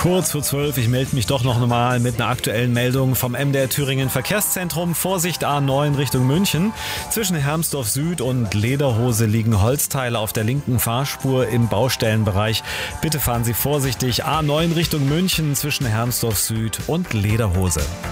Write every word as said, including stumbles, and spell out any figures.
Kurz vor zwölf, ich melde mich doch noch mal mit einer aktuellen Meldung vom M D R Thüringen Verkehrszentrum. Vorsicht A neun Richtung München. Zwischen Hermsdorf Süd und Lederhose liegen Holzteile auf der linken Fahrspur im Baustellenbereich. Bitte fahren Sie vorsichtig. A neun Richtung München zwischen Hermsdorf Süd und Lederhose.